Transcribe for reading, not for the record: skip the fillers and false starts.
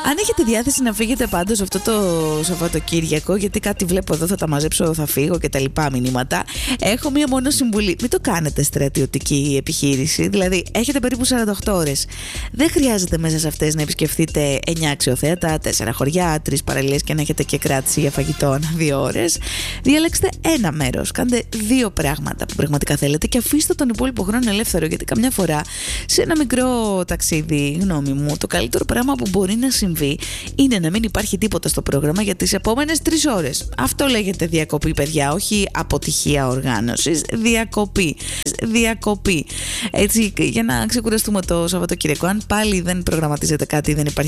Αν έχετε διάθεση να φύγετε πάντως αυτό το Σαββατοκύριακο, γιατί κάτι βλέπω εδώ, θα τα μαζέψω, θα φύγω και τα λοιπά μηνύματα, έχω μία μόνο συμβουλή. Μην το κάνετε στρατιωτική επιχείρηση. Δηλαδή, έχετε περίπου 48 ώρες. Δεν χρειάζεται μέσα σε αυτές να επισκεφτείτε 9 αξιοθέατα, 4 χωριά, 3 παραλίες και να έχετε και κράτηση για φαγητό ανά 2 ώρες. Διαλέξτε ένα μέρος. Κάντε 2 πράγματα που πραγματικά θέλετε και αφήστε τον υπόλοιπο χρόνο ελεύθερο. Γιατί καμιά φορά σε ένα μικρό ταξίδι, γνώμη μου, το καλύτερο πράγμα που μπορεί να συμβεί είναι να μην υπάρχει τίποτα στο πρόγραμμα για τις επόμενες 3 ώρες. Αυτό λέγεται διακοπή, παιδιά, όχι αποτυχία οργάνωσης. Διακοπή. Έτσι, για να ξεκουραστούμε το Σαββατοκύριακο. Αν πάλι δεν προγραμματίζετε κάτι, δεν υπάρχει